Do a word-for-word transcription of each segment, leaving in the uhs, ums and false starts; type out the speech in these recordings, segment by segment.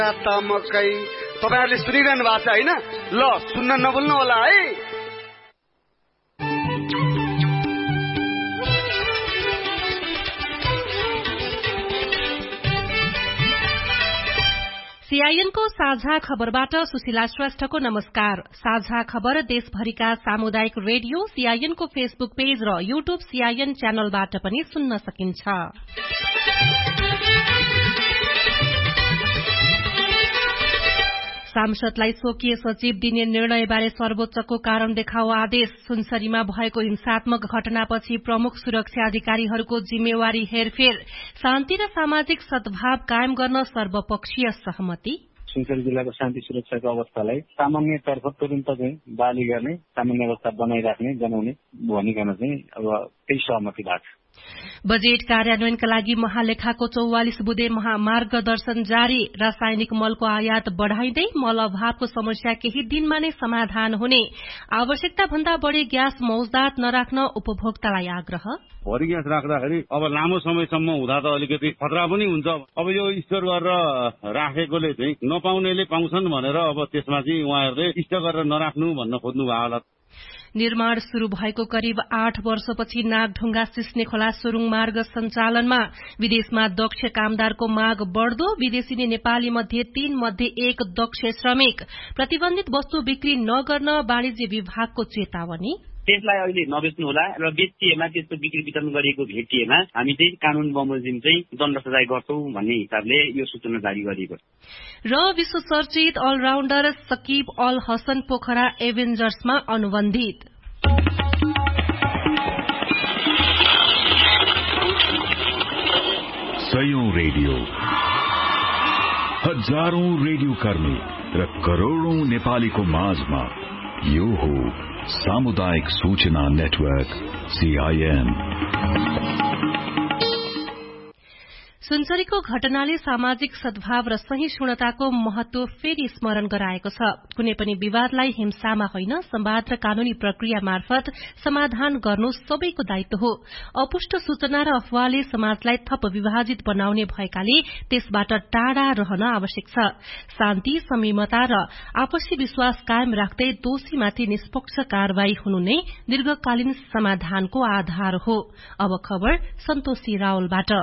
मकै तपाईहरुले सुनिरहनु भएको छ हैन? ल सुन्न नभुल्नु होला है। सीआईएनको साझा खबरबाट सुशीला श्रेष्ठको नमस्कार। साझा खबर देशभरिका सामुदायिक रेडियो सीआईएनको फेसबुक पेज र यूट्यूब सीआईएन च्यानलबाट पनि सुन्न सकिन्छ। सांसदलाई स्वकीय सचिव दिने निर्णयबारे सर्वोच्चको कारण देखाओ आदेश। सुनसरीमा भएको हिंसात्मक घटनापछि प्रमुख सुरक्षा अधिकारीहरूको जिम्मेवारी हेरफेर। शान्ति र सामाजिक सद्भाव कायम गर्न सर्वपक्षीय सहमति। सुनसरी जिल्लाको शान्ति सुरक्षाको अवस्थालाई सामान्यतर्फ तुरन्त चाहिँ बहाली गर्ने, सामान्य अवस्था बनाइराख्ने जनाउने भनिकन चाहिँ अब त्यही सहमति भएको छ। बजेट कार्यान्वयनका लागि महालेखाको चौवालिस बुँदे मार्गदर्शन जारी। रासायनिक मलको आयात बढ़ाइँदै मल अभावको समस्या केही दिनमा नै समाधान हुने। आवश्यकता भन्दा बढ़ी ग्यास मौजदात नराख्न उपभोक्तालाई आग्रह। भरि ग्यास राख्दाखेरि अब लामो समयसम्म हुँदा त अलिकति खतरा पनि हुन्छ। अब यो स्टोर गरेर राखेकोले चाहिँ नपाउनेले पाउँछन् भनेर अब त्यसमा चाहिँ उहाँहरूले स्टोर गरेर नराख्नु भन्न खोज्नु भयो होला। निर्माण शुरू भएको करिब आठ वर्षपछि नागढुङ्गा सिस्ने खोला सुरुङ मार्ग सञ्चालनमा। विदेशमा दक्ष कामदारको माग बढ़दो। विदेशी नेपाली मध्ये तीन मध्ये एक दक्ष श्रमिक। प्रतिबन्धित वस्तु बिक्री नगर्न वाणिज्य विभागको चेतावनी। त्यसलाई अहिले नबेच्नु होला र बेचिएमा त्यसको बिक्री वितरण गरिएको भेटिएमा हामी चाहिँ कानून बमोजिम चाहिँ दण्ड सजाय गर्छौं भन्ने हिसाबले यो सूचना जारी गरिएको छ। र विश्व चर्चित अलराउन्डर सकिब अल हसन पोखरा एभेन्जर्समा अनुबन्धित। सयौं रेडियो, हजारौं रेडियो कर्मी र करोड़ौं नेपालीको माझमा यो हो सामुदायिक सूचना नेटवर्क सीआईएन। सुनसरीको घटनाले सामाजिक सद्भाव र सहिष्णुताको महत्व फेरि स्मरण गराएको छ। कुनै पनि विवादलाई हिंसामा होइन, संवाद र कानूनी प्रक्रिया मार्फत समाधान गर्नु सबैको दायित्व हो। अपुष्ट सूचना र अफवाहले समाजलाई थप विभाजित बनाउने भएकाले त्यसबाट टाढा रहन आवश्यक छ। शान्ति, संयमता र आपसी विश्वास कायम राख्दै दोषीमाथि निष्पक्ष कार्यवाही हुनु नै दीर्घकालीन समाधानको आधार हो। अब खबर सन्तोषी रावलबाट।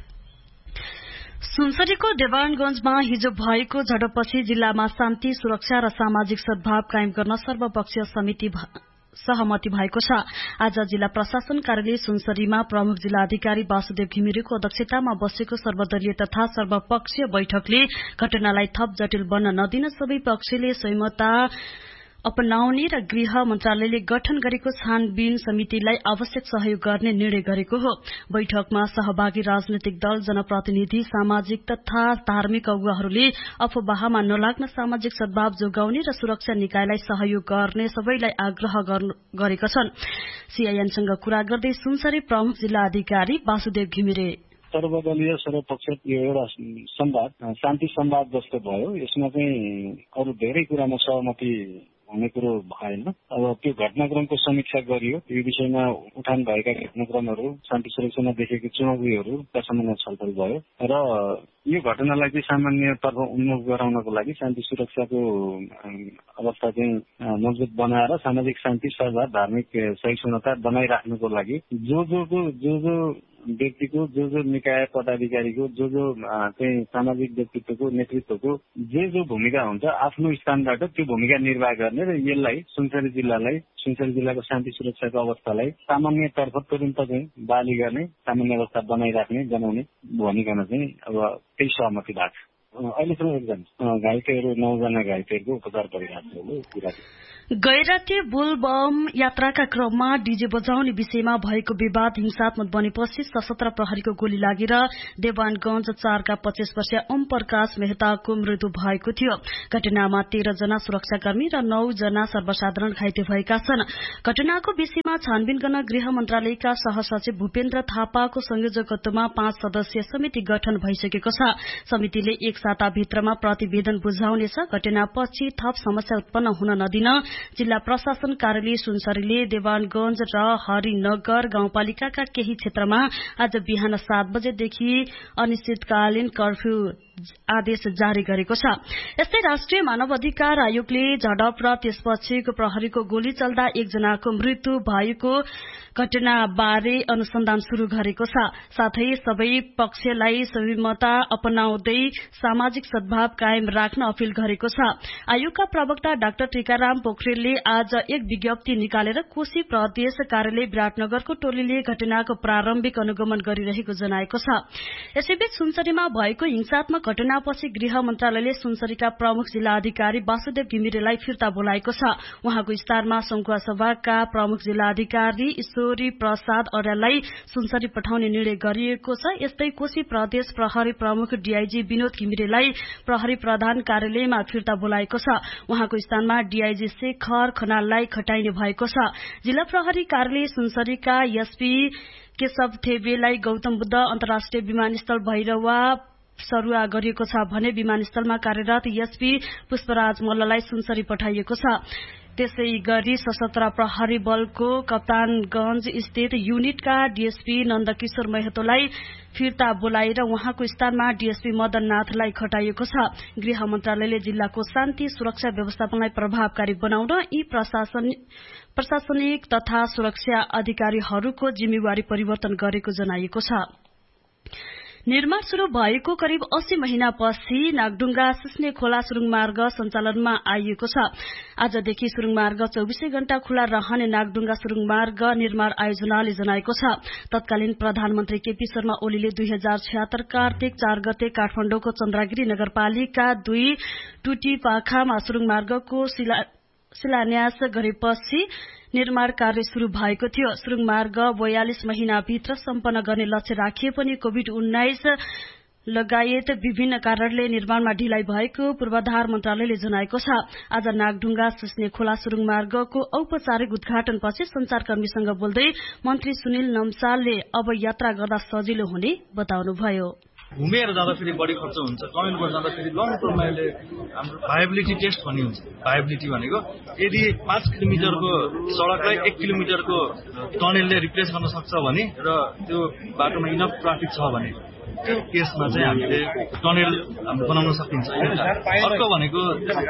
सुनसरीको देवानगंजमा हिजो भएको झडपपछि जिल्लामा शान्ति, सुरक्षा र सामाजिक सद्भाव कायम गर्न सर्वपक्षीय समिति सहमति भएको छ। आज जिल्ला प्रशासन कार्यालय सुनसरीमा प्रमुख जिल्ला अधिकारी वासुदेव घिमिरेको अध्यक्षतामा बसेको सर्वदलीय तथा सर्वपक्षीय बैठकले घटनालाई थप जटिल बन्न नदिन सबै पक्षले संयमता अपनाउने र गृह मन्त्रालयले गठन गरेको छानबिन समितिलाई आवश्यक सहयोग गर्ने निर्णय गरेको हो। बैठकमा सहभागी राजनैतिक दल, जनप्रतिनिधि, सामाजिक तथा धार्मिक अगुवाहरूले अफवाहमा नलाग्न सामाजिक सद्भाव जोगाउने र सुरक्षा निकायलाई सहयोग गर्ने सबैलाई आग्रह गरेका छन्। सीआईएनसँग कुरा गर्दै सुनसरी प्रमुख जिल्ला अधिकारी वासुदेव घिमिरे सर्वदलीय सर्वपक्षीय यो एउटा संवाद, शान्ति संवाद जस्तो भयो। यसमा चाहिँ अरू धेरै कुरामा सहमति हुने कुरो भएन। अब त्यो घटनाक्रमको समीक्षा गरियो। यो विषयमा उठान भएका घटनाक्रमहरू, शान्ति सुरक्षामा देखेको चुनौतीहरूका सम्बन्धमा छलफल भयो र यो घटनालाई चाहिँ सामान्यतर्फ उन्मुख गराउनको लागि शान्ति सुरक्षाको अवस्था चाहिँ मजबुत बनाएर सामाजिक शान्ति, सद्भाव, धार्मिक सहिष्णुता बनाइराख्नुको लागि जो जो जो जो व्यक्तिको, जो जो निकाय पदाधिकारीको, जो जो चाहिँ सामाजिक व्यक्तित्वको, नेतृत्वको जे जो भूमिका हुन्छ आफ्नो स्थानबाट त्यो भूमिका निर्वाह गर्ने र यसलाई सुनसरी जिल्लालाई, सुनसरी जिल्लाको शान्ति सुरक्षाको अवस्थालाई सामान्यतर्फ तुरन्त चाहिँ बहाली गर्ने, सामान्य अवस्था बनाइराख्ने जनाउने भनिकन चाहिँ अब त्यही सहमति भएको छ। अहिलेसम्म एकजना घाइतेहरू, नौजना घाइतेहरूको उपचार गरिरहेको कुरा। गैराती बोलबम यात्राका क्रममा डीजे बजाउने विषयमा भएको विवाद हिंसात्मक बनेपछि सशस्त्र प्रहरीको गोली लागेर देवानगंज चारका पच्चीस वर्षीय ओम प्रकाश मेहताको मृत्यु भएको थियो। घटनामा तेह्र जना सुरक्षाकर्मी र नौ जना सर्वसाधारण घाइते भएका छन्। घटनाको विषयमा छानबिन गर्न गृह मन्त्रालयका सहसचिव भूपेन्द्र थापाको संयोजकत्वमा पाँच सदस्यीय समिति गठन भइसकेको छ। समितिले एक साताभित्रमा प्रतिवेदन बुझाउनेछ। घटनापछि थप समस्या उत्पन्न हुन नदिन जिल्ला प्रशासन कार्यालय सुनसरीले देवानगंज र हरिनगर गाउँपालिकाका केही क्षेत्रमा आज बिहान सात बजेदेखि अनिश्चितकालीन कर्फ्यू आदेश जारी गरेको छ। यस्तै राष्ट्रिय मानव अधिकार आयोगले झडप र त्यसपछिको प्रहरीको गोली चल्दा एकजनाको मृत्यु भएको घटनाबारे अनुसन्धान शुरू गरेको छ। साथै सबै पक्षलाई संयमता अपनाउँदै सामाजिक सद्भाव कायम राख्न अपील गरेको छ। आयोगका प्रवक्ता डाक्टर टीकाराम पोखरेलले आज एक विज्ञप्ति निकालेर कोशी प्रदेश कार्यालय विराटनगरको टोलीले घटनाको प्रारम्भिक अनुगमन गरिरहेको जनाएको छ। यसैबीच सुनसरीमा भएको हिंसात्मक घटनापछि गृह मन्त्रालयले सुनसरीका प्रमुख जिल्ला अधिकारी वासुदेव घिमिरेलाई फिर्ता बोलाएको छ। उहाँको स्थानमा संखुवा सभाका प्रमुख जिल्ला अधिकारी ईश्वरी प्रसाद अर्याललाई सुनसरी पठाउने निर्णय गरिएको छ। यस्तै कोशी प्रदेश प्रहरी प्रमुख डीआईजी विनोद घिमिरेलाई प्रहरी प्रधान कार्यालयमा फिर्ता बोलाएको छ। उहाँको स्थानमा डीआईजी शेखर खनाललाई खटाइने भएको छ। जिल्ला प्रहरी कार्यालय सुनसरीका एसपी केशव थेबेलाई गौतम बुद्ध अन्तर्राष्ट्रिय विमानस्थल भैरवा सरुवा गरिएको छ भने विमानस्थलमा कार्यरत एसपी पुष्पराज मल्ललाई सुनसरी पठाइएको छ। त्यसै गरी सशस्त्र प्रहरी बलको कप्तानगंज स्थित युनिटका डीएसपी नन्दकिशोर महतोलाई फिर्ता बोलाएर उहाँको स्थानमा डीएसपी मदन नाथलाई खटाइएको छ। गृह मन्त्रालयले जिल्लाको शान्ति सुरक्षा व्यवस्थापनलाई प्रभावकारी बनाउन यी प्रशासनिक तथा सुरक्षा अधिकारीहरूको जिम्मेवारी परिवर्तन गरेको जनाइएको छ। निर्माण शुरू भएको करिब अस्सी महिनापछि नागढुङ्गा सिस्ने खोला सुरुङ मार्ग सञ्चालनमा आइएको छ। आजदेखि सुरुङ मार्ग चौबिसै घण्टा खुला रहने नागढुङ्गा सुरुङ मार्ग निर्माण आयोजनाले जनाएको छ। तत्कालीन प्रधानमन्त्री केपी शर्मा ओलीले दुई हजार छ्यात्तर कार्तिक चार गते काठमाडौँको चन्द्रगिरी नगरपालिका दुई टुटीपाखामा सुरुङ मार्गको शिलान्यास गरेपछि निर्माण कार्य शुरू भएको थियो। सुरुङ मार्ग बयालिस महिनाभित्र सम्पन्न गर्ने लक्ष्य राखिए पनि कोविड उन्नाइस लगायत विभिन्न कारणले निर्माणमा ढिलाइ भएको पूर्वाधार मन्त्रालयले जनाएको छ। आज नागढुङ्गा सिस्ने खोला सुरुङ मार्गको औपचारिक उद्घाटनपछि संचारकर्मीसँग बोल्दै मन्त्री सुनिल नम्सालले अब यात्रा गर्दा सजिलो हुने बताउनुभयो। घुमेर जाँदाखेरि बढी खर्च हुन्छ, टनलबाट जाँदाखेरि लङ टर्ममा यसले हाम्रो भाइबिलिटी टेस्ट भन्ने हुन्छ। भाइबिलिटी भनेको यदि पाँच किलोमिटरको सड़कलाई एक किलोमिटरको टनलले रिप्लेस गर्न सक्छ भने र त्यो बाटोमा इनफ ट्राफिक छ भने त्यो केसमा चाहिँ हामीले टनल बनाउन सकिन्छ। अर्को भनेको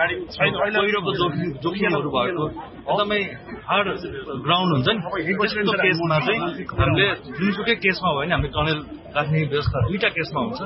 पहिरोको जोखिमहरू भएको एकदमै हार्ड ग्राउन्ड हुन्छ नि, त्यस्तो केसमा चाहिँ हामीले जुनसुकै केसमा भयो भने हामीले टनल राख्ने व्यवस्था दुईटा केसमा हुन्छ।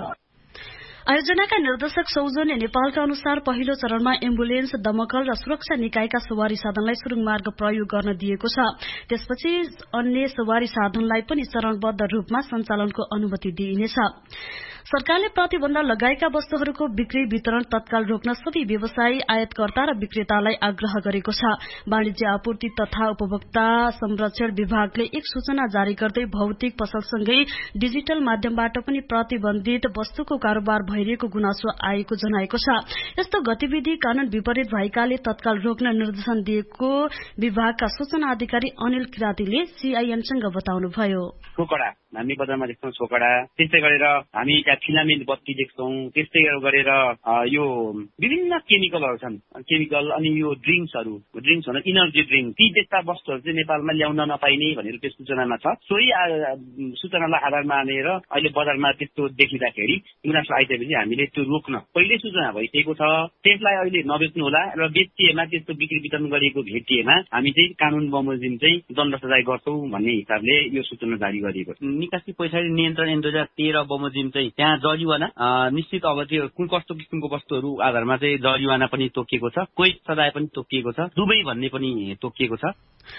आयोजनाका निर्देशक सौजन्य नेपालका अनुसार पहिलो चरणमा एम्बुलेन्स, दमकल र सुरक्षा निकायका सवारी साधनलाई सुरुङ मार्ग प्रयोग गर्न दिएको छ। त्यसपछि अन्य सवारी साधनलाई पनि चरणबद्ध रूपमा सञ्चालनको अनुमति दिइनेछ। सरकारले प्रतिबन्ध लगाएका वस्तुहरूको बिक्री वितरण तत्काल रोक्न सबै व्यवसायी, आयातकर्ता र विक्रेतालाई आग्रह गरेको छ। वाणिज्य आपूर्ति तथा उपभोक्ता संरक्षण विभागले एक सूचना जारी गर्दै भौतिक पसलसँगै डिजिटल माध्यमबाट पनि प्रतिबन्धित वस्तुको कारोबार भइरहेको गुनासो आएको जनाएको छ। यस्तो गतिविधि कानून विपरीत भएकाले तत्काल रोक्न निर्देशन दिएको विभागका सूचना अधिकारी अनिल किरातीले सीआईएनसँग बताउनुभयो। छोकडा हामी बजारमा देख्छौं, छोकडा त्यस्तै गरेर हामी त्यहाँ फिलामेन्ट बत्ती देख्छौं, त्यस्तै गरेर यो विभिन्न केमिकलहरू छन्, केमिकल अनि यो ड्रिङ्क्सहरू ड्रिङ्क्स भन्न इनर्जी ड्रिङ्क, ती त्यस्ता वस्तुहरू चाहिँ नेपालमा ल्याउन नपाइने भनेर त्यो सूचनामा छ। सोही सूचनालाई आधार मानेर अहिले बजारमा त्यस्तो देखिँदाखेरि गुनासो आइसकेपछि हामीले त्यो रोक्न पहिल्यै सूचना भइसकेको छ। त्यसलाई अहिले नबेच्नु होला र बेचिएमा त्यस्तो बिक्री वितरण गरिएको भेटिएमा हामी चाहिँ कानून बमोजिम चाहिँ दण्ड सजाय गर्छौं भन्ने हिसाबले यो सूचना जारी गरिएको छ। निकासी पैसारी नियन्त्रण ऐन दुई हजार तेह्र बमोजिम चाहिँ त्यहाँ जरिवाना निश्चित अब त्यो कुन कस्तो किसिमको वस्तुहरू आधारमा चाहिँ जरिवाना पनि तोकिएको छ, कोही सजाय पनि तोकिएको छ, दुवै भन्ने पनि तोकिएको छ।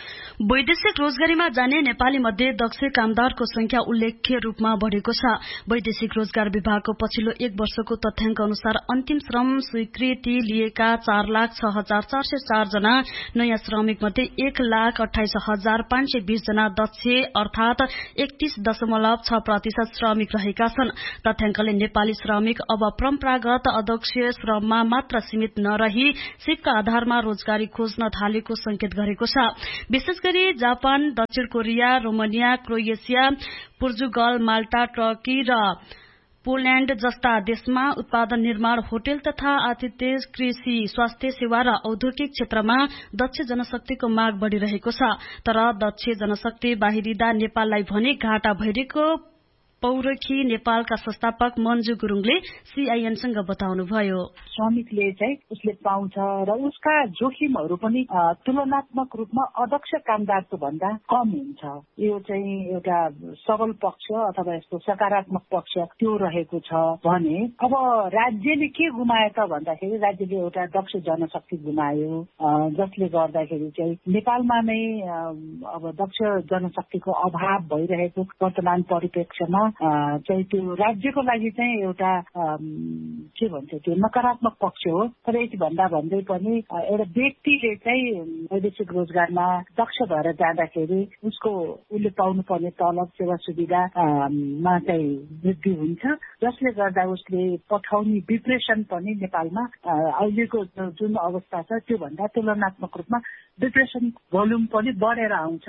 वैदेशिक रोजगारीमा जाने नेपाली मध्ये दक्ष कामदारको संख्या उल्लेख्य रूपमा बढ़ेको छ। वैदेशिक रोजगार विभागको पछिल्लो एक वर्षको तथ्याङ्क अनुसार अन्तिम श्रम स्वीकृति लिएका चार लाख छ हजार चार सय चार जना नयाँ श्रमिक मध्ये एक लाख अठाइस हजार पाँच सय बीस जना दक्ष अर्थात एकतीस दशमलव छ प्रतिशत श्रमिक रहेका छन्। तथ्याङ्कले नेपाली श्रमिक अब परम्परागत अदक्ष श्रममा मात्र सीमित नरही सिपका आधारमा रोजगारी खोज्न थालेको संकेत गरेको छ। विशेष गरी जापान, दक्षिण कोरिया, रोमानिया, क्रोएसिया, पोर्चुगल, माल्टा, टर्की र पोल्याण्ड जस्ता देशमा उत्पादन, निर्माण, होटल तथा आतिथ्य, कृषि, स्वास्थ्य सेवा र औद्योगिक क्षेत्रमा दक्ष जनशक्तिको माग बढ़िरहेको छ। तर दक्ष जनशक्ति बाहिरिँदा नेपाललाई भने घाटा भइरहेको पौरखी नेपालका संस्थापक मन्जु गुरुङले सीआईएनसँग बताउनुभयो। श्रमिकले चाहिँ उसले पाउँछ र उसका जोखिमहरू पनि तुलनात्मक रूपमा अध्यक्ष कामदारको भन्दा कम हुन्छ। यो चाहिँ एउटा सबल पक्ष अथवा यस्तो सकारात्मक पक्ष त्यो रहेको छ भने अब राज्यले के गुमायो त भन्दाखेरि राज्यले एउटा दक्ष जनशक्ति गुमायो, जसले गर्दाखेरि चाहिँ नेपालमा नै अब दक्ष जनशक्तिको अभाव भइरहेको वर्तमान परिप्रेक्ष्यमा चाहिँ त्यो राज्यको लागि चाहिँ एउटा के भन्छ त्यो नकारात्मक पक्ष हो। तर यति भन्दा भन्दै पनि एउटा व्यक्तिले चाहिँ वैदेशिक रोजगारमा दक्ष भएर जाँदाखेरि उसको उसले पाउनुपर्ने तलब सेवा सुविधामा चाहिँ वृद्धि हुन्छ, जसले गर्दा उसले पठाउने डिप्रेसन पनि नेपालमा अहिलेको जुन अवस्था छ त्योभन्दा तुलनात्मक रूपमा डिप्रेसन भोल्युम पनि बढेर आउँछ।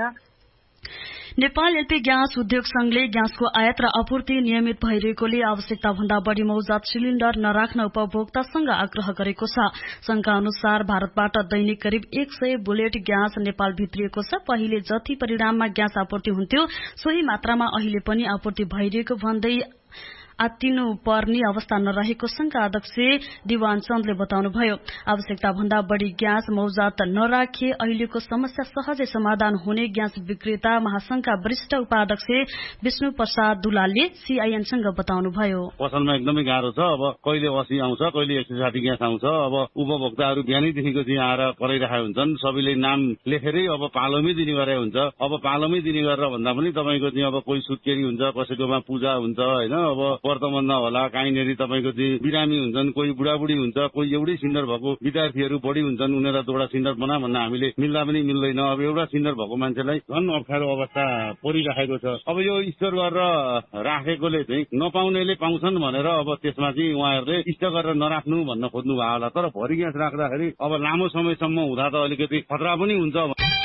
नेपाल एलपी ग्यास उद्योग संघले ग्यासको आयात र आपूर्ति नियमित भइरहेकोले आवश्यकता भन्दा बढ़ी मौजात सिलिण्डर नराख्न उपभोक्तासँग आग्रह गरेको छ। संघका अनुसार भारतबाट दैनिक करिब एक सय बुलेट ग्यास नेपाल भित्रिएको छ। पहिले जति परिणाममा ग्यास आपूर्ति हुन्थ्यो सोही मात्रामा अहिले पनि आपूर्ति भइरहेको भन्दै आत्तिनु पर्ने अवस्था नरहेको संघका अध्यक्ष दिवान चन्दले बताउनुभयो। आवश्यकता भन्दा बढ़ी ग्यास मौजात नराखे अहिलेको समस्या सहजै समाधान हुने ग्यास विक्रेता महासंघका वरिष्ठ उपाध्यक्ष विष्णु प्रसाद दुलालले सीआईएनसँग बताउनुभयो। पसलमा एकदमै गाह्रो छ। अब कहिले अस्सी आउँछ, कहिले एक सय साठी ग्यास आउँछ। अब उपभोक्ताहरू बिहानैदेखिको चाहिँ आएर कराइरहेका हुन्छन्। सबैले नाम लेखेरै अब पालोमै दिने गरे हुन्छ। अब पालोमै दिने गरेर भन्दा पनि तपाईँको चाहिँ अब कोही सुत्केरी हुन्छ, कसैकोमा पूजा हुन्छ होइन, अब वर्तमान होला काहीँनेरि तपाईँको चाहिँ बिरामी हुन्छन्, कोही बुढाबुढी हुन्छ, कोही एउटै सिन्डर भएको विद्यार्थीहरू बढी हुन्छन्, उनीहरूलाई दुईवटा सिन्डर बना भन्न हामीले मिल्दा पनि मिल्दैन। अब एउटा सिन्डर भएको मान्छेलाई झन् अप्ठ्यारो अवस्था परिराखेको छ। अब यो स्टोर गरेर राखेकोले चाहिँ नपाउनेले पाउँछन् भनेर अब त्यसमा चाहिँ उहाँहरूले स्टक गरेर नराख्नु भन्न खोज्नु भयो होला। तर भरि ग्यास राख्दाखेरि अब लामो समयसम्म हुँदा त अलिकति खतरा पनि हुन्छ।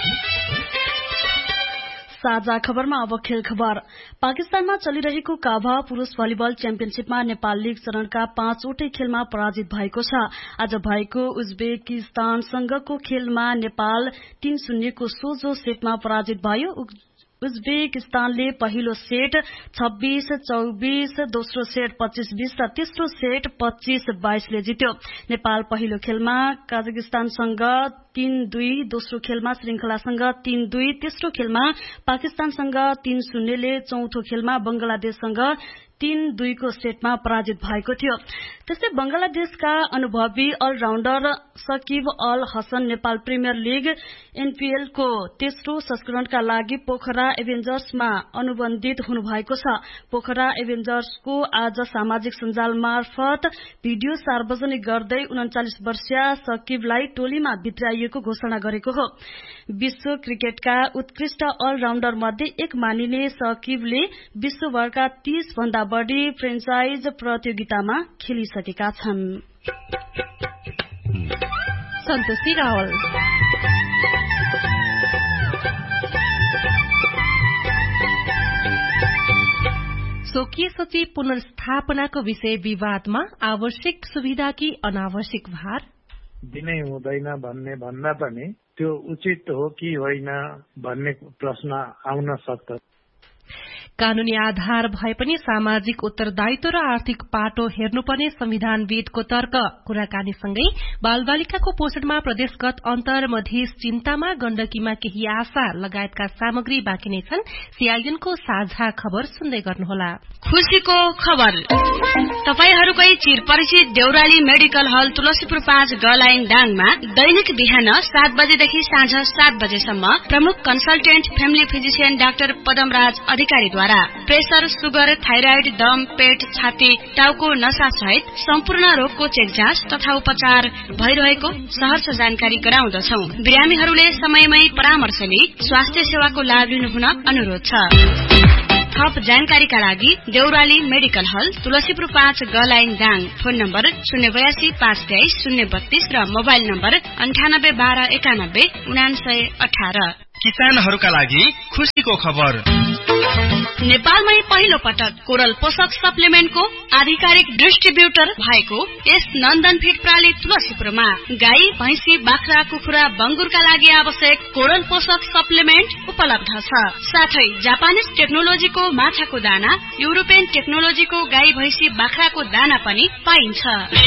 साझा खबरमा अब खेल खबर। पाकिस्तानमा चलिरहेको काभा पुरूष भलिबल च्याम्पियनशीपमा नेपाल लीग चरणका पाँचवटै खेलमा पराजित भएको छ। आज भएको उज्बेकिस्तानसँगको खेलमा नेपाल तीन शून्यको सोझो सेटमा पराजित भयो। उज्बेकिस्तानले पहिलो सेट छब्बीस चौबीस, दोस्रो सेट पच्चीस बीस र तेस्रो सेट पच्चीस बाइसले जित्यो। नेपाल पहिलो खेलमा कजाकिस्तानसँग तीन दुई, दोस्रो खेलमा श्रृंखलासँग तीन दुई, तेस्रो खेलमा पाकिस्तानसँग तीन शून्यले, चौथो खेलमा बंगलादेशसँग तीन दुईको सेटमा पराजित भएको थियो। त्यस्तै बंगलादेशका अनुभवी अलराउण्डर Saqib all Hassan Nepal premier league NPL को तेस्रो संस्करणका लागि पोखरा एभेन्जर्समा अनुबन्धित हुनुभएको छ। पोखरा एभेन्जर्सको आज सामाजिक सञ्जाल मार्फत भिडियो सार्वजनिक गर्दै उन्चालिस वर्षीय सकिबलाई टोलीमा भित्राइएको घोषणा गरेको हो। विश्व क्रिकेटका उत्कृष्ट अलराउण्डर मध्ये एक मानिने सकिबले विश्वभरका तीस भन्दा बढ़ी फ्रेन्चाइज प्रतियोगितामा खेलिसकेका छन्। सन्तोषी रावल स्वकीय सचिव पुनर्स्थापनाको विषय विवादमा आवश्यक सुविधा कि अनावश्यक भार दिनै हुँदैन भन्ने भन्दा पनि त्यो उचित हो कि होइन भन्ने प्रश्न आउन सक्छ। कानूनी आधार भए पनि सामाजिक उत्तरदायित्व र आर्थिक पाटो हेर्नुपर्ने संविधानविदको तर्क। कुराकानीसँगै बालबालिकाको पोषणमा प्रदेशगत अन्तर मधेस चिन्तामा गण्डकीमा केही आशा लगायतका सामग्री बाँकी नै छन्। सीआईएनको साझा खबर सुन्दै गर्नुहोला। खुशीको खबर तपाईहरूकै चिरपरिचित देउराली मेडिकल हल तुलसीपुर पाँच गलाइन डाङमा दैनिक बिहान सात बजेदेखि साँझ सात बजेसम्म प्रमुख consultant family physician doctor Padamraj अधिकारीद्वारा प्रेसर, सुगर, थाइराइड, दम, पेट, छाती, टाउको नसा सहित सम्पूर्ण रोगको चेक जाँच तथा उपचार भइरहेको सहर्ष जानकारी गराउँदछौ। बिरामीहरूले समयमै परामर्श लिई स्वास्थ्य सेवाको लाभ लिनुहुन अनुरोध छ। थप जानकारीका लागि देउराली मेडिकल हल तुलसीपुर पाँच गलाइन दाङ। फोन नम्बर शून्य बयासी पाँच तेइस शून्य बत्तीस र मोबाइल नम्बर अन्ठानब्बे बाह्र एकानब्बे उनासय अठार। किसानहरूका लागि खुशीको खबर। नेपालमै पहिलो पटक कोरल पोषक सप्लिमेन्टको आधिकारिक डिस्ट्रिब्युटर भएको यस नन्दन फिड प्राली तुलसीपुरमा गाई, भैंसी, बाख्रा, कुखुरा, बंगुरका लागि आवश्यक कोरल पोषक सप्लिमेन्ट उपलब्ध छ। साथै जापानिज टेक्नोलोजीको माछाको दाना, युरोपियन टेक्नोलोजीको गाई, भैंसी, बाख्राको दाना पनि पाइन्छ।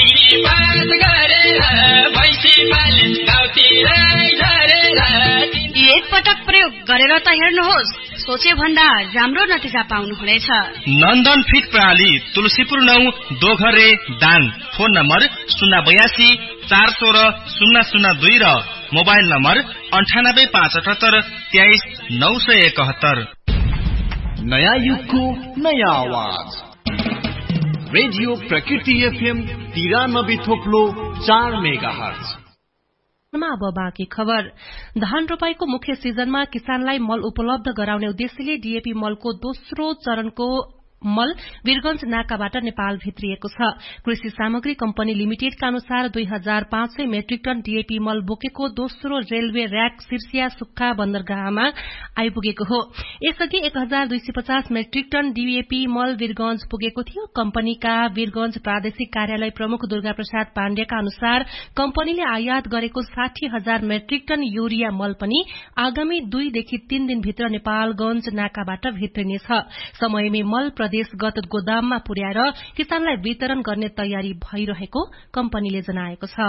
एक पटक प्रयोग गरेर त हेर्नुहोस्, सोचे भन्दा राम्रो नतिजा पाउनुहुनेछ। नन्दन फिड प्रणाली तुलसीपुर नौ दोघरे दाङ। फोन नम्बर शून्य बयासी चार सोह्र शून्य शून्य दुई र मोबाइल नम्बर अन्ठानब्बे पाँच अठहत्तर तेइस नौ सय एकहत्तर। नयाँ युगको नयाँ आवाज रेडियो प्रकृति एफएम तिरानब्बे थोप्लो चार मेगा हर्ज। अब बाँकी खबर। धान रोपाईको मुख्य सिजनमा किसानलाई मल उपलब्ध गराउने उद्देश्यले डीएपी मलको दोस्रो चरणको मल वीरगंज नाकाबाट नेपाल भित्रिएको छ। कृषि सामग्री कम्पनी लिमिटेडका अनुसार दुई हजार पाँच सय मेट्रिक टन डीएपी मल बोकेको दोस्रो रेलवे र्याक सिर्सिया सुक्खा बन्दरगाहमा आइपुगेको हो। यसअघि एक हजार दुई सय पचास मेट्रिक टन डीएपी मल वीरगंज पुगेको थियो। कम्पनीका वीरगंज प्रादेशिक कार्यालय प्रमुख दुर्गा प्रसाद पाण्डेका अनुसार कम्पनीले आयात गरेको साठी हजार मेट्रिक टन यूरिया मल पनि आगामी दुईदेखि तीन दिनभित्र नेपालगंज नाकाबाट भित्रिनेछ। समयमै मल देशगत गोदाममा पुर्याएर किसानलाई वितरण गर्ने तयारी भइरहेको कम्पनीले जनाएको छ।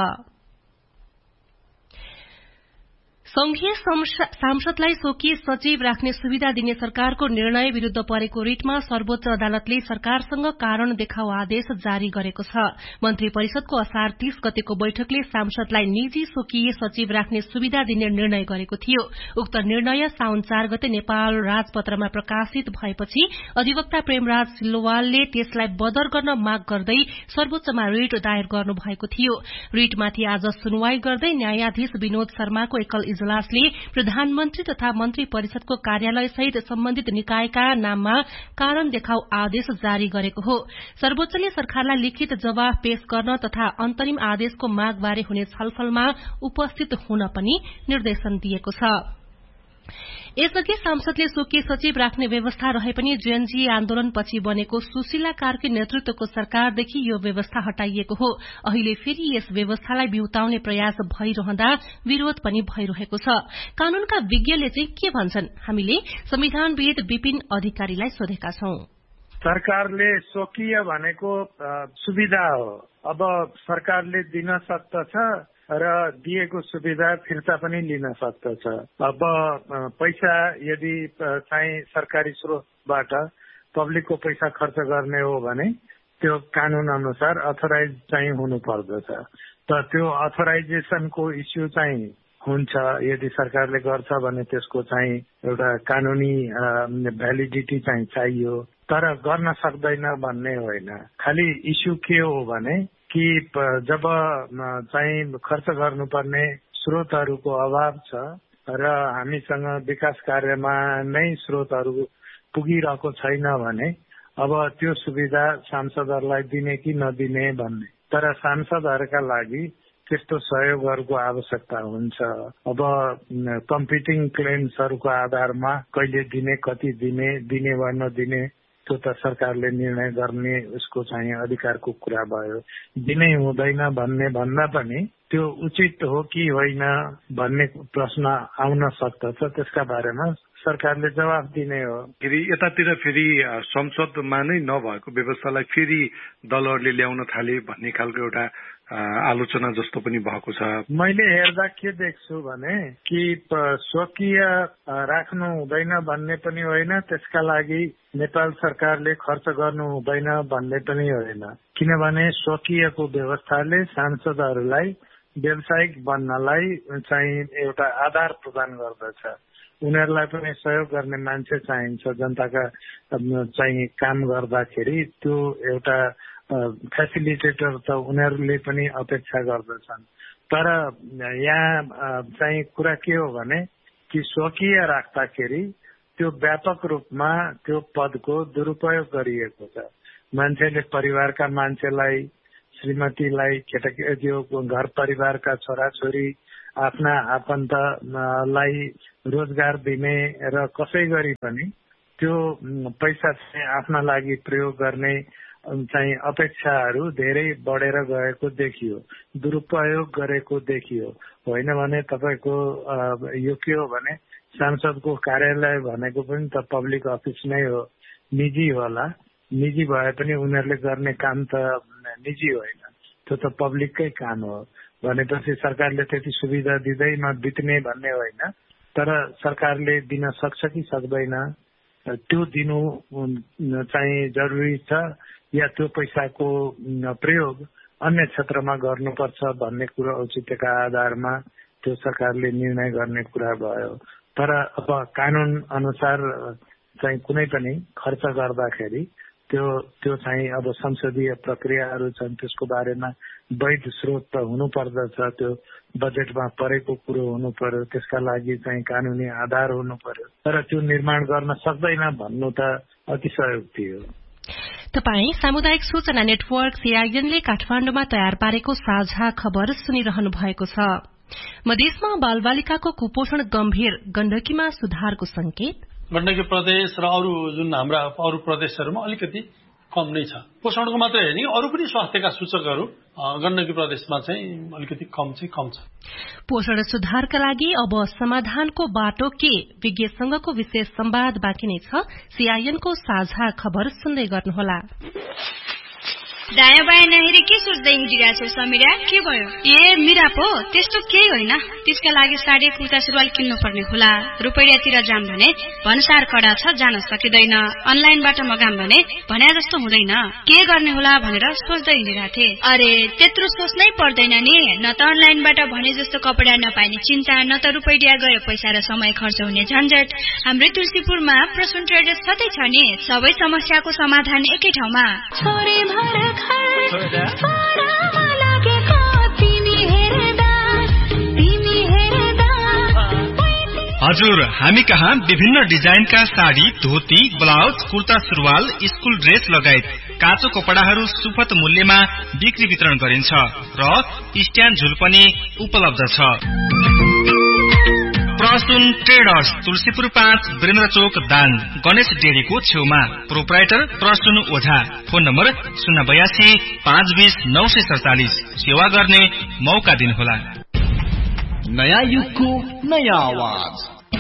संघीय सांसदलाई स्वकीय सचिव राख्ने सुविधा दिने सरकारको निर्णय विरूद्ध परेको रिटमा सर्वोच्च अदालतले सरकारसँग कारण देखाउ आदेश जारी गरेको छ। मन्त्री परिषदको असार तीस गतेको बैठकले सांसदलाई निजी स्वकीय सचिव राख्ने सुविधा दिने निर्णय गरेको थियो। उक्त निर्णय साउन चार गते नेपाल राजपत्रमा प्रकाशित भएपछि अधिवक्ता प्रेमराज सिल्लोवालले त्यसलाई बदर गर्न माग गर्दै सर्वोच्चमा रिट दायर गर्नु भएको थियो। रिटमाथि आज सुनवाई गर्दै न्यायाधीश विनोद शर्माको एकल इजलासले प्रधानमन्त्री तथा मन्त्री परिषदको कार्यालय सहित सम्बन्धित निकायका नाममा कारण देखाउ आदेश जारी गरेको हो। सर्वोच्चले सरकारलाई लिखित जवाफ पेश गर्न तथा अन्तरिम आदेशको मागबारे हुने छलफलमा उपस्थित हुन पनि निर्देशन दिएको छ। यसअघि सांसदले स्वकीय सचिव राख्ने व्यवस्था रहे पनि जेएनजी आन्दोलनपछि बनेको सुशीला कार्की नेतृत्वको सरकारदेखि यो व्यवस्था हटाइएको हो। अहिले फेरि यस व्यवस्थालाई बिउताउने प्रयास भइरहँदा विरोध पनि भइरहेको छ। कानूनका विज्ञले चाहिँ के भन्छन्, हामीले संविधानविद विपिन अधिकारीलाई सोधेका छौं। सरकारले स्वकीय भनेको सुविधा हो। अब सरकारले दिन सक्दछ र दिएको सुविधा फिर्ता पनि लिन सक्दछ। अब पैसा यदि चाहिँ सरकारी स्रोतबाट पब्लिकको पैसा खर्च गर्ने हो भने त्यो कानून अनुसार अथोराइज चाहिँ हुनु पर्दछ। त त्यो अथोराइजेसनको इस्यु चाहिँ हुन्छ। यदि सरकारले गर्छ भने त्यसको चाहिँ एउटा कानूनी भ्यालिडिटी चाहिँ चाहियो, तर गर्न सक्दैन भन्ने होइन। खालि इस्यु के हो भने कि जब चाहिँ खर्च गर्नुपर्ने स्रोतहरूको अभाव छ र हामीसँग विकास कार्यमा नै स्रोतहरू पुगिरहेको छैन भने अब त्यो सुविधा सांसदहरूलाई दिने कि नदिने भन्ने। तर सांसदहरूका लागि त्यस्तो सहयोगहरूको आवश्यकता हुन्छ। अब कम्पिटिङ क्लेम्सहरूको आधारमा कहिले दिने, कति दिने, दिने वा नदिने त्यो त सरकारले निर्णय गर्ने उसको चाहिँ अधिकारको कुरा भयो। दिनै हुँदैन भन्ने भन्दा पनि त्यो उचित हो कि होइन भन्ने प्रश्न आउन सक्दछ। त्यसका बारेमा सरकारले जवाफ दिने हो। फेरि यतातिर फेरि संसदमा नै नभएको व्यवस्थालाई फेरि दलहरूले ल्याउन थाले भन्ने खालको एउटा आलोचना जस्तो पनि भएको छ। मैले हेर्दा के देख्छु भने कि स्वकीय राख्नु हुँदैन भन्ने पनि होइन, त्यसका लागि नेपाल सरकारले खर्च गर्नु हुँदैन भन्ने पनि होइन। किनभने स्वकीयको व्यवस्थाले सांसदहरूलाई व्यावसायिक बन्नलाई चाहिँ एउटा आधार प्रदान गर्दछ। उनीहरूलाई पनि सहयोग गर्ने मान्छे चाहिन्छ। जनताका चाहिँ काम गर्दाखेरि त्यो एउटा फेसिलिटेटर त उनीहरूले पनि अपेक्षा गर्दछन्। तर यहाँ चाहिँ कुरा के हो भने कि स्वकीय राख्दाखेरि त्यो व्यापक रूपमा त्यो पदको दुरुपयोग गरिएको छ। मान्छेले परिवारका मान्छेलाई, श्रीमतीलाई, केटा त्यो घर परिवारका छोराछोरी, आफ्ना आफन्तलाई रोजगार दिने र कसै गरी पनि त्यो पैसा चाहिँ आफ्ना लागि प्रयोग गर्ने चाहिँ अपेक्षाहरू धेरै बढेर गएको देखियो, दुरुपयोग गरेको देखियो। होइन भने तपाईँको यो के हो भने सांसदको कार्यालय भनेको पनि त पब्लिक अफिस नै हो, निजी होला। निजी भए पनि उनीहरूले गर्ने काम त निजी होइन, त्यो त पब्लिककै काम हो। भनेपछि सरकारले त्यति सुविधा दिँदैन बित्ने भन्ने होइन, तर सरकारले दिन सक्छ कि सक्दैन त्यो दिनु चाहिँ जरुरी छ, या त्यो पैसाको प्रयोग अन्य क्षेत्रमा गर्नुपर्छ भन्ने कुरो औचित्यका आधारमा त्यो सरकारले निर्णय गर्ने कुरा भयो। तर अब कानून अनुसार चाहिँ कुनै पनि खर्च गर्दाखेरि त्यो त्यो चाहिँ अब संसदीय प्रक्रियाहरू छन्, त्यसको बारेमा वैध स्रोत त हुनु पर्दछ, त्यो बजेटमा परेको कुरो हुनु पर्यो, त्यसका लागि चाहिँ कानूनी आधार हुनु पर्यो। तर त्यो निर्माण गर्न सक्दैन भन्नु त अतिशयोक्ति हो। तपाई सामुदायिक सूचना नेटवर्क सीआईएनले काठमाडौँमा तयार पारेको साझा खबर सुनिरहनु भएको छ। मधेसमा बालबालिकाको कुपोषण गम्भीर, गण्डकीमा सुधारको संकेत। गण्डकी प्रदेश र अरू जुन हाम्रा अरू प्रदेशहरूमा अलिकति कम नै छ। पोषणको मात्रै होइन, अरू पनि स्वास्थ्यका सूचकहरू गण्डकी प्रदेशमा चाहिँ अलिकति कम चाहिँ कम छ। पोषण सुधारका लागि अब समाधानको बाटो के, विज्ञसँगको विशेष संवाद बाँकी नै छ। सीआईएनको साझा खबर सुन्दै गर्नुहोला। दायाँ बायाँ नहेरी के सोच्दै हिँडिरहेको छ समीरा? के भयो? ए मिरा पो त्यस्तो केही होइन, त्यसका लागि साडी कुर्ता सुरुवाल किन्नु पर्ने होला। रुपैयाँतिर जाम भने भन्सार कडा छ, जान सकिँदैन। अनलाइनबाट मगाम भने भन्या जस्तो हुँदैन। के गर्ने होला भनेर सोच्दै हिँडिरहेको थिएँ। अरे त्यत्रो सोच्नै पर्दैन नि, न त अनलाइनबाट भने जस्तो कपडा नपाइने चिन्ता, न त रुपैयाँ गयो पैसा र समय खर्च हुने झन्झट। हाम्रै तुलसीपुरमा प्रसून ट्रेडर्स छँदै छ नि, सबै समस्याको समाधान एकै ठाउँमा। हजुर, हामी कहाँ विभिन्न डिजाइनका साडी, धोती, ब्लाउज, कुर्ता सुरुवाल, स्कुल ड्रेस लगायत काँचो कपडाहरू सुपथ मूल्यमा बिक्री वितरण गरिन्छ र स्ट्यान्ड झुल पनि उपलब्ध छ। प्रसून ट्रेडर्स, तुलसीपुर पाँच, वीरेन्द्र चोक, दाङ, गणेश डेरीको छेउमा। प्रोप्राइटर प्रसून ओझा। फोन नम्बर शून्य बयासी पाँच बीस नौ सय सडचालिस। सेवा गर्ने मौका दिनुहोला। नयाँ युगको नयाँ आवाज,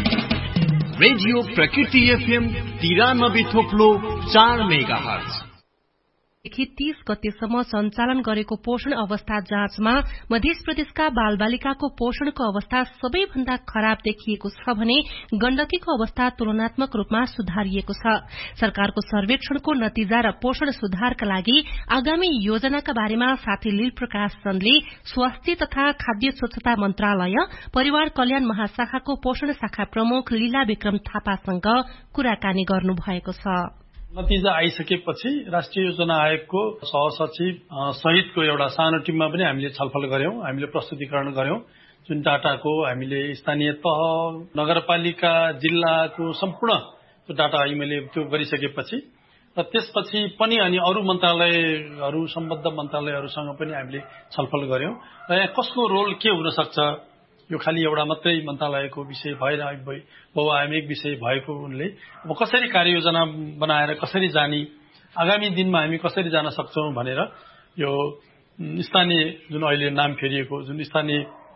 रेडियो प्रकृति एफएम तिरानब्बे थोप्लो चार मेगा हर्ज। देखि तीस गतेसम्म सञ्चालन गरेको पोषण अवस्था जाँचमा मध्य प्रदेशका बालबालिकाको पोषणको अवस्था सबैभन्दा खराब देखिएको छ भने गण्डकीको अवस्था तुलनात्मक रूपमा सुधारिएको छ। सरकारको सर्वेक्षणको नतिजा र पोषण सुधारका लागि आगामी योजनाका बारेमा साथी लील प्रकाश चन्दले स्वास्थ्य तथा खाद्य स्वच्छता मन्त्रालय, परिवार कल्याण महाशाखाको पोषण शाखा प्रमुख लीला विक्रम थापासँग कुराकानी गर्नुभएको छ। नतिजा आइसकेपछि राष्ट्रिय योजना आयोगको सहसचिव सहितको एउटा सानो टिममा पनि हामीले छलफल गर्यौं, हामीले प्रस्तुतिकरण गर्यौं। जुन डाटाको हामीले स्थानीय तह, नगरपालिका, जिल्लाको सम्पूर्ण त्यो डाटा हामीले त्यो गरिसकेपछि र त्यसपछि पनि अनि अरू मन्त्रालयहरू, सम्बद्ध मन्त्रालयहरूसँग पनि हामीले छलफल गर्यौं र यहाँ कसको रोल के हुन सक्छ। यो खाली एउटा मात्रै मन्त्रालयको विषय भएर बहुआयामिक विषय भएको उनले अब कसरी कार्ययोजना बनाएर कसरी जाने, आगामी दिनमा हामी कसरी जान सक्छौं भनेर यो स्थानीय जुन अहिले नाम फेरिएको जुन स्थानीय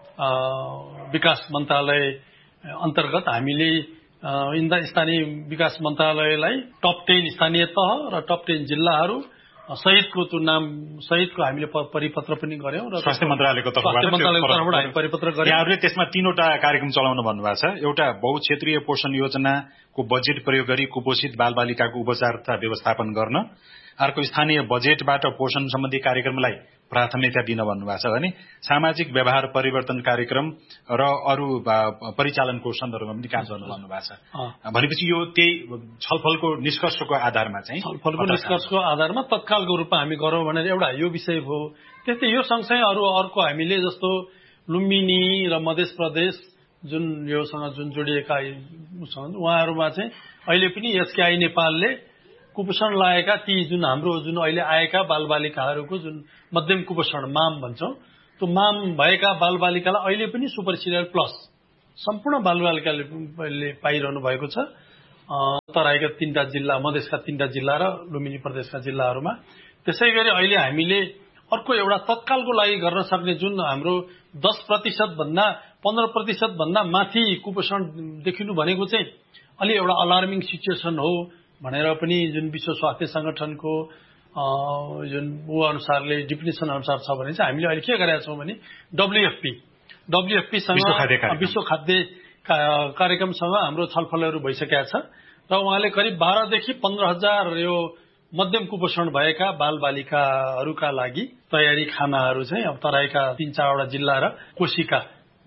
विकास मन्त्रालय अन्तर्गत हामीले स्थानीय विकास मन्त्रालयलाई टप टेन स्थानीय तह र टप टेन जिल्लाहरू सहितको त्यो नाम सहितको हामीले परिपत्र पनि गर्यौं र स्वास्थ्य मन्त्रालयको तर्फबाट परिपत्र गर्यौं। यहाँहरूले त्यसमा तीनवटा कार्यक्रम चलाउनु भन्नुभएको छ। एउटा बहुक्षेत्रीय पोषण योजनाको बजेट प्रयोग गरी कुपोषित बालबालिकाको उपचार तथा व्यवस्थापन गर्न, अर्को स्थानीय बजेटबाट पोषण सम्बन्धी कार्यक्रमलाई प्राथमिकता दिन भन्नुभएको छ भने सामाजिक व्यवहार परिवर्तन कार्यक्रम र अरू परिचालनको सन्दर्भमा पनि काम गर्नु भन्नुभएको छ। भनेपछि यो त्यही छलफलको निष्कर्षको आधारमा चाहिँ छलफलको निष्कर्षको आधारमा तत्कालको रूपमा हामी गरौँ भनेर एउटा यो विषय हो। त्यस्तै यो सँगसँगै अरू अर्को हामीले जस्तो लुम्बिनी र मध्य प्रदेश जुन योसँग जुन जोडिएका उहाँहरूमा चाहिँ अहिले पनि एसकेआई नेपालले कुपोषण लागेका ती जुन हाम्रो जुन अहिले आएका बालबालिकाहरूको जुन मध्यम कुपोषण माम भन्छौं, त्यो माम भएका बालबालिकालाई अहिले पनि सुपर सिरियल प्लस सम्पूर्ण बालबालिकाले पाइरहनु भएको छ तराईका तीनटा जिल्ला, मधेसका तीनटा जिल्ला र लुम्बिनी प्रदेशका जिल्लाहरूमा। त्यसै गरी अहिले हामीले अर्को एउटा तत्कालको लागि गर्न सक्ने जुन हाम्रो दस प्रतिशत भन्दा पन्ध्र प्रतिशत भन्दा माथि कुपोषण देखिनु भनेको चाहिँ अलि एउटा अलार्मिङ सिचुएसन हो भनेर पनि जुन विश्व स्वास्थ्य संगठनको जुन ऊ अनुसारले डिफिनेसन अनुसार छ भने चाहिँ हामीले अहिले के गरेका छौँ भने डब्ल्युएफपी डब्ल्युएफपीसँग विश्व खाद्य कार्यक्रमसँग हाम्रो छलफलहरू भइसकेका छ र उहाँले करिब बाह्रदेखि पन्ध्र हजार यो मध्यम कुपोषण भएका बालबालिकाहरूका लागि तयारी खानाहरू चाहिँ अब तराईका तीन चारवटा जिल्ला र कोशीका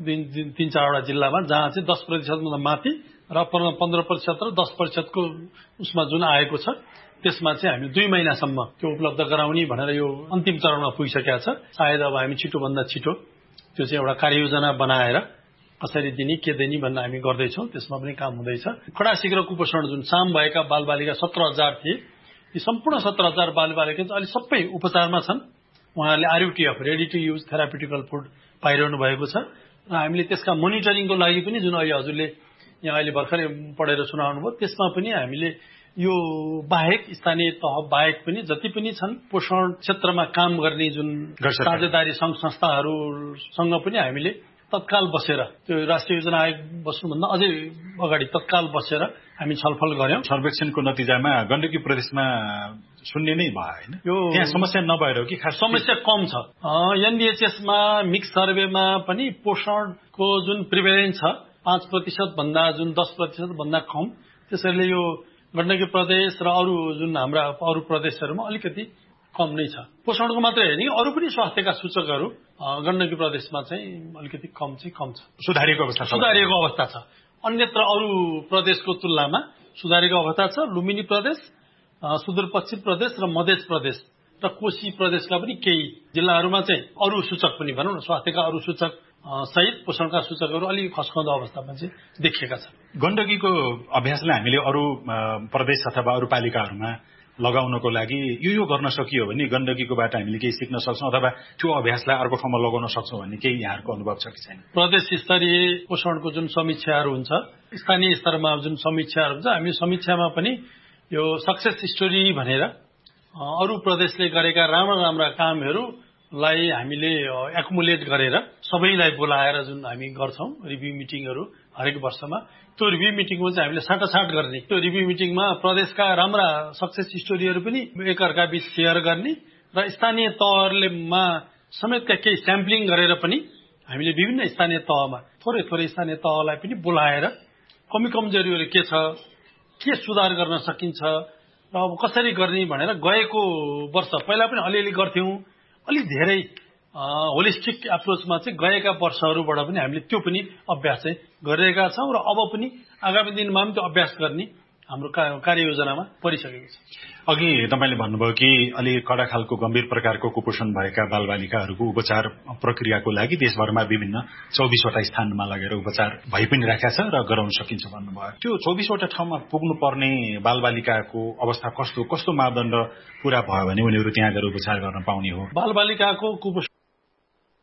तीन चारवटा जिल्लामा जहाँ चाहिँ दस प्रतिशतभन्दा माथि र पन्ध्र प्रतिशत र दस प्रतिशतको उसमा जुन आएको छ त्यसमा चाहिँ हामी दुई महिनासम्म त्यो उपलब्ध गराउने भनेर यो अन्तिम चरणमा पुगिसकेका छ। सायद अब हामी छिटोभन्दा छिटो त्यो चाहिँ एउटा कार्ययोजना बनाएर कसरी दिने के दिने भनेर हामी गर्दैछौँ, त्यसमा पनि काम हुँदैछ। खडा शीघ्र कुपोषण जुन साम भएका बालबालिका सत्र हजार थिए, यी सम्पूर्ण सत्र हजार बालबालिका चाहिँ अहिले सबै उपचारमा छन्। उहाँहरूले आरयुटीएफ रेडी टु युज थेरापिटिकल फुड पाइरहनु भएको छ र हामीले त्यसका मोनिटरिङको लागि पनि जुन अहिले हजुरले यहाँ अहिले भर्खरै पढेर सुनाउनु भयो त्यसमा पनि हामीले यो बाहेक स्थानीय तह बाहेक पनि जति पनि छन् पोषण क्षेत्रमा काम गर्ने जुन साझेदारी सङ्घ संस्थाहरूसँग पनि हामीले तत्काल बसेर त्यो राष्ट्रिय योजना आयोग बस्नुभन्दा अझै अगाडि तत्काल बसेर हामी छलफल गर्यौं। सर्वेक्षणको नतिजामा गण्डकी प्रदेशमा शून्य नै भयो हैन, यो त्यहाँ समस्या नभएर हो कि खास समस्या कम छ। एनडीएचएसमा मिक्स सर्वेमा पनि पोषणको जुन प्रिभेलेन्स छ पाँच प्रतिशत भन्दा जुन दस प्रतिशत भन्दा कम, त्यसैले यो गण्डकी प्रदेश र अरू जुन हाम्रा अरू प्रदेशहरूमा अलिकति कम नै छ। पोषणको मात्रै होइन, अरू पनि स्वास्थ्यका सूचकहरू गण्डकी प्रदेशमा चाहिँ अलिकति कम चाहिँ कम छ, सुधारिएको अवस्था सुधारिएको अवस्था छ। अन्यत्र अरू प्रदेशको तुलनामा सुधारिएको अवस्था छ। लुम्बिनी प्रदेश, सुदूरपश्चिम प्रदेश र मधेस प्रदेश र कोशी प्रदेशका पनि केही जिल्लाहरूमा चाहिँ अरू सूचक पनि भनौँ न स्वास्थ्यका अरू सूचक सहित पोषणका सूचकहरू अलिक खस्काउँदो अवस्थामा चाहिँ देखिएका छन्। गण्डकीको अभ्यासलाई हामीले अरू प्रदेश अथवा अरू पालिकाहरूमा लगाउनको लागि यो यो गर्न सकियो भने गण्डकीकोबाट हामीले केही सिक्न सक्छौँ अथवा त्यो अभ्यासलाई अर्को ठाउँमा लगाउन सक्छौँ भन्ने केही यहाँहरूको अनुभव छ कि छैन? प्रदेश स्तरीय पोषणको जुन समीक्षाहरू हुन्छ, स्थानीय स्तरमा जुन समीक्षाहरू हुन्छ, हामी समीक्षामा पनि यो सक्सेस स्टोरी भनेर अरू प्रदेशले गरेका राम्रा राम्रा कामहरूलाई हामीले एकुमुलेट गरेर सबैलाई बोलाएर जुन हामी गर्छौँ रिभ्यू मिटिङहरू हरेक वर्षमा, त्यो रिभ्यू मिटिङमा चाहिँ हामीले साटासाट गर्ने, त्यो रिभ्यू मिटिङमा प्रदेशका राम्रा सक्सेस स्टोरीहरू पनि एकअर्का बीच सेयर गर्ने र स्थानीय तहहरूमा समेतका केही स्याम्पलिङ गरेर पनि हामीले विभिन्न स्थानीय तहमा थोरै थोरै स्थानीय तहलाई पनि बोलाएर कमी कमजोरीहरू के छ, के सुधार गर्न सकिन्छ र अब कसरी गर्ने भनेर गएको वर्ष पहिला पनि अलिअलि गर्थ्यौँ, अलिक धेरै होलिस्टिक एप्रोचमा चाहिँ गएका वर्षहरूबाट पनि हामीले त्यो पनि अभ्यास चाहिँ गरिरहेका छौँ र अब पनि आगामी दिनमा पनि त्यो अभ्यास गर्ने हाम्रो कार्ययोजनामा परिसकेको छ। अघि तपाईँले भन्नुभयो कि अलि कडा खालको गम्भीर प्रकारको कुपोषण भएका बालबालिकाहरूको उपचार प्रक्रियाको लागि देशभरमा विभिन्न चौबिसवटा स्थानमा लगेर उपचार भइ पनि राखेको छ र गराउन सकिन्छ भन्नुभयो। त्यो चौबिसवटा ठाउँमा पुग्नुपर्ने बालबालिकाको अवस्था कस्तो कस्तो मापदण्ड पूरा भयो भने उनीहरू त्यहाँ गएर उपचार गर्न पाउने हो? बालबालिकाको कुपोषण